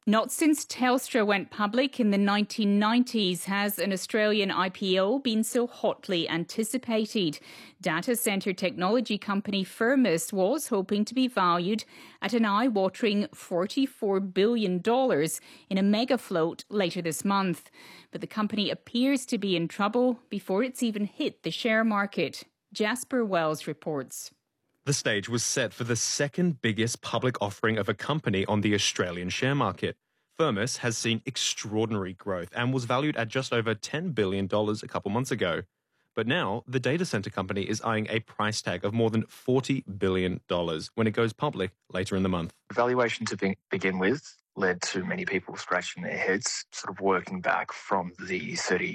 Not since Telstra went public in the 1990s has an Australian IPO been so hotly anticipated. Data centre technology company Firmus was hoping to be valued at an eye-watering $44 billion in a mega float later this month. But the company appears to be in trouble before it's even hit the share market. Jasper Wells reports. The stage was set for the second biggest public offering of a company on the Australian share market. Firmus has seen extraordinary growth and was valued at just over $10 billion a couple months ago. But now, the data centre company is eyeing a price tag of more than $40 billion when it goes public later in the month. The valuation to begin with led to many people scratching their heads, sort of working back from the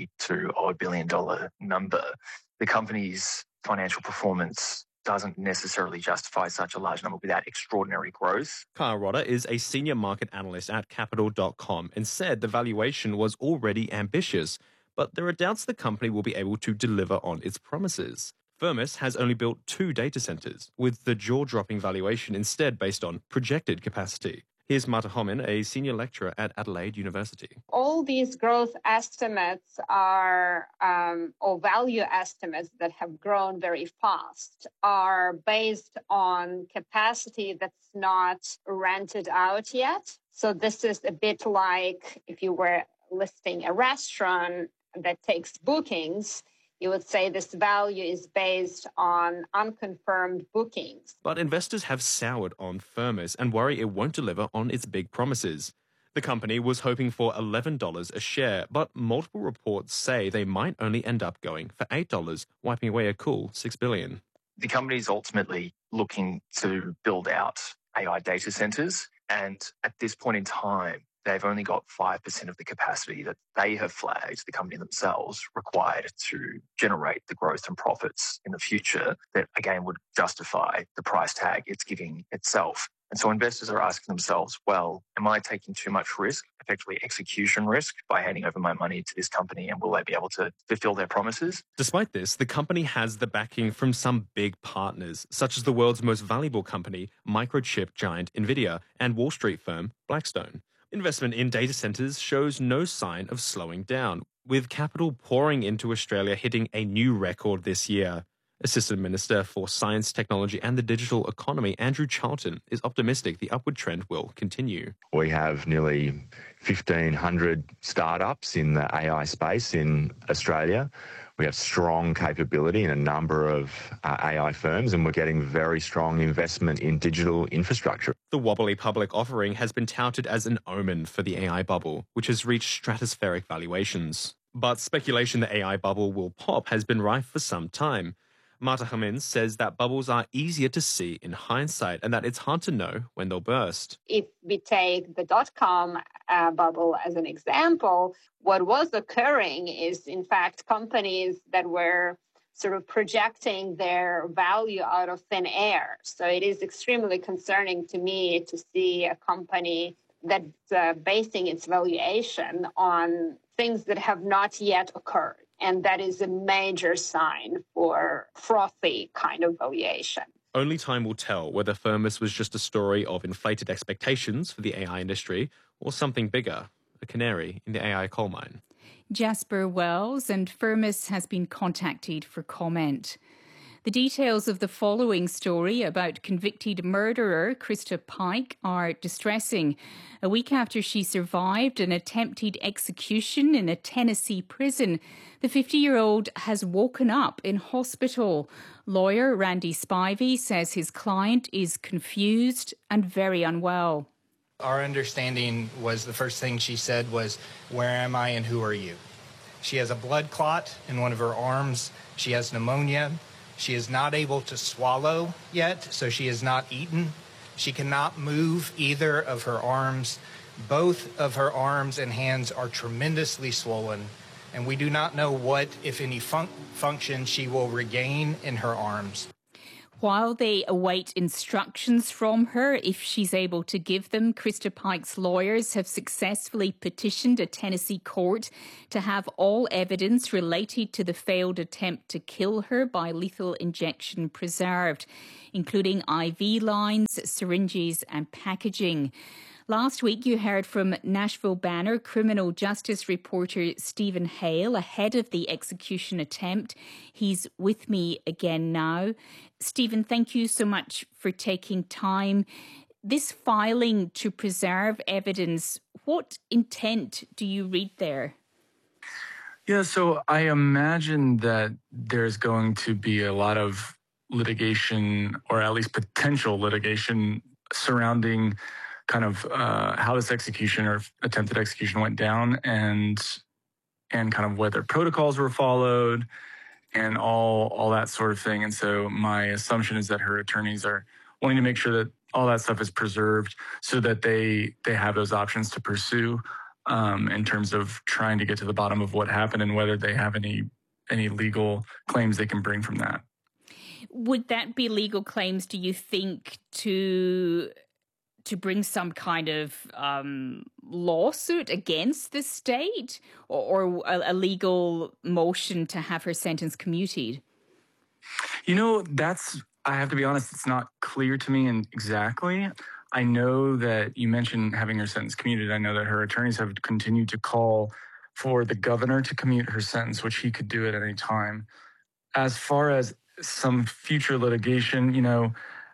$32 billion number. The company's financial performance doesn't necessarily justify such a large number without extraordinary growth. Kyle Rodder is a senior market analyst at Capital.com and said the valuation was already ambitious, but there are doubts the company will be able to deliver on its promises. Firmus has only built 2 data centres, with the jaw-dropping valuation instead based on projected capacity. Here's Marta Homin, a senior lecturer at Adelaide University. All these growth estimates are, or value estimates that have grown very fast, are based on capacity that's not rented out yet. So this is a bit like if you were listing a restaurant that takes bookings, you would say this value is based on unconfirmed bookings. But investors have soured on Firmus and worry it won't deliver on its big promises. The company was hoping for $11 a share, but multiple reports say they might only end up going for $8, wiping away a cool $6 billion. The company is ultimately looking to build out AI data centers, and at this point in time, they've only got 5% of the capacity that they have flagged, the company themselves, required to generate the growth and profits in the future that, again, would justify the price tag it's giving itself. And so investors are asking themselves, well, am I taking too much risk, effectively execution risk, by handing over my money to this company, and will they be able to fulfill their promises? Despite this, the company has the backing from some big partners, such as the world's most valuable company, microchip giant NVIDIA, and Wall Street firm Blackstone. Investment in data centres shows no sign of slowing down, with capital pouring into Australia hitting a new record this year. Assistant Minister for Science, Technology and the Digital Economy, Andrew Charlton, is optimistic the upward trend will continue. We have nearly 1,500 startups in the AI space in Australia. We have strong capability in a number of AI firms, and we're getting very strong investment in digital infrastructure. The wobbly public offering has been touted as an omen for the AI bubble, which has reached stratospheric valuations. But speculation the AI bubble will pop has been rife for some time. Marta Homin says that bubbles are easier to see in hindsight and that it's hard to know when they'll burst. If we take the dot-com bubble as an example, what was occurring is, in fact, companies that were sort of projecting their value out of thin air. So it is extremely concerning to me to see a company that's basing its valuation on things that have not yet occurred. And that is a major sign for frothy kind of valuation. Only time will tell whether Firmus was just a story of inflated expectations for the AI industry or something bigger, a canary in the AI coal mine. Jasper Wells, and Firmus has been contacted for comment. The details of the following story about convicted murderer Krista Pike are distressing. A week after she survived an attempted execution in a Tennessee prison, the 50-year-old has woken up in hospital. Lawyer Randy Spivey says his client is confused and very unwell. Our understanding was the first thing she said was, "Where am I and who are you?" She has a blood clot in one of her arms. She has pneumonia. She is not able to swallow yet, so she has not eaten. She cannot move either of her arms. Both of her arms and hands are tremendously swollen, and we do not know what, if any, function she will regain in her arms. While they await instructions from her, if she's able to give them, Krista Pike's lawyers have successfully petitioned a Tennessee court to have all evidence related to the failed attempt to kill her by lethal injection preserved, including IV lines, syringes and packaging. Last week, you heard from Nashville Banner criminal justice reporter Stephen Hale ahead of the execution attempt. He's with me again now. Stephen, thank you so much for taking time. This filing to preserve evidence, what intent do you read there? Yeah, so I imagine that there's going to be a lot of litigation, or at least potential litigation, surrounding kind of how this execution or attempted execution went down, and kind of whether protocols were followed and all that sort of thing. And so my assumption is that her attorneys are wanting to make sure that all that stuff is preserved so that they have those options to pursue in terms of trying to get to the bottom of what happened and whether they have any legal claims they can bring from that. Would that be legal claims, do you think, to bring some kind of lawsuit against the state, or a legal motion to have her sentence commuted? You know, I have to be honest, it's not clear to me exactly. I know that you mentioned having her sentence commuted. I know that her attorneys have continued to call for the governor to commute her sentence, which he could do at any time. As far as some future litigation, you know,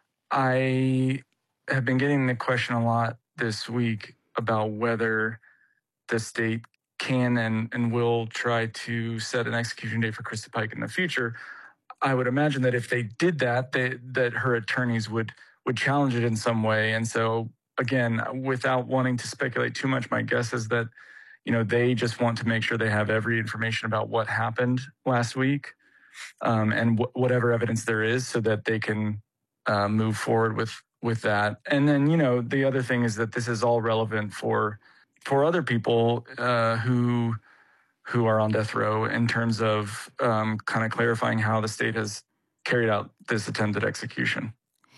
I have been getting the question a lot this week about whether the state can and will try to set an execution date for Krista Pike in the future. I would imagine that if they did that, that her attorneys would challenge it in some way. And so, again, without wanting to speculate too much, my guess is that, you know, they just want to make sure they have every information about what happened last week and whatever evidence there is, so that they can move forward with that. And then, you know, the other thing is that this is all relevant for other people who are on death row, in terms of kind of clarifying how the state has carried out this attempted execution.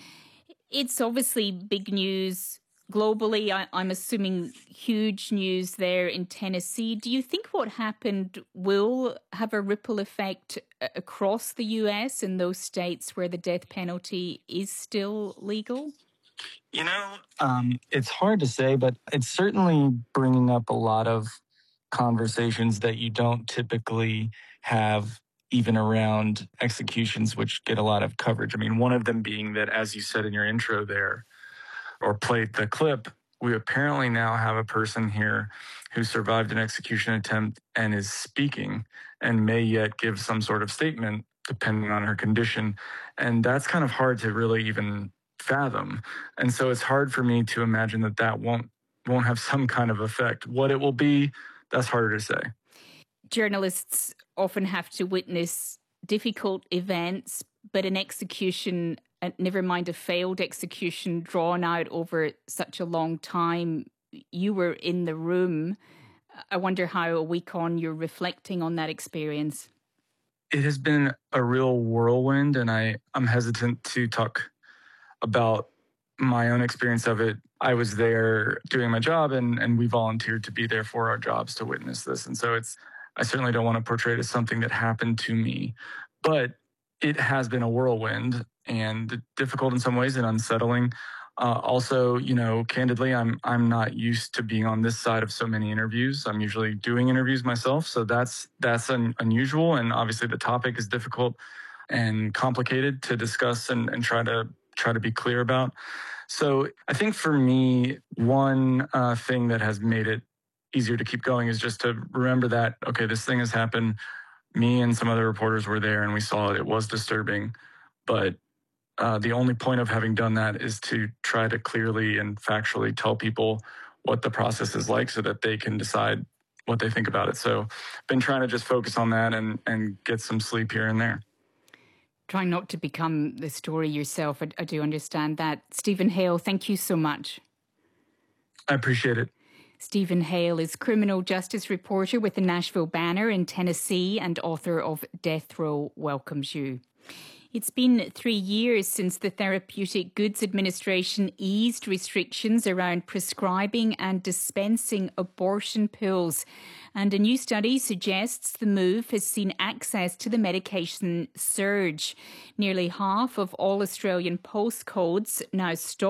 It's obviously big news globally. I'm assuming huge news there in Tennessee. Do you think what happened will have a ripple effect across the U.S. in those states where the death penalty is still legal? You know, it's hard to say, but it's certainly bringing up a lot of conversations that you don't typically have even around executions, which get a lot of coverage. I mean, one of them being that, as you said in your intro there, or played the clip, we apparently now have a person here who survived an execution attempt and is speaking and may yet give some sort of statement depending on her condition. And that's kind of hard to really even fathom. And so it's hard for me to imagine that won't have some kind of effect. What it will be, that's harder to say. Journalists often have to witness difficult events, but an execution, never mind a failed execution drawn out over such a long time, you were in the room. I wonder how a week on you're reflecting on that experience. It has been a real whirlwind, and I'm hesitant to talk about my own experience of it. I was there doing my job, and we volunteered to be there for our jobs to witness this. And so I certainly don't want to portray it as something that happened to me, but it has been a whirlwind and difficult in some ways and unsettling. Also, you know, candidly, I'm not used to being on this side of so many interviews. I'm usually doing interviews myself, so that's unusual. And obviously, the topic is difficult and complicated to discuss and try to be clear about. So I think for me, one thing that has made it easier to keep going is just to remember that, okay, this thing has happened. Me and some other reporters were there and we saw it. It was disturbing. But the only point of having done that is to try to clearly and factually tell people what the process is like so that they can decide what they think about it. So been trying to just focus on that and get some sleep here and there. Trying not to become the story yourself. I do understand that. Stephen Hale, thank you so much. I appreciate it. Stephen Hale is criminal justice reporter with the Nashville Banner in Tennessee and author of Death Row Welcomes You. It's been 3 years since the Therapeutic Goods Administration eased restrictions around prescribing and dispensing abortion pills. And a new study suggests the move has seen access to the medication surge. Nearly half of all Australian postcodes now stock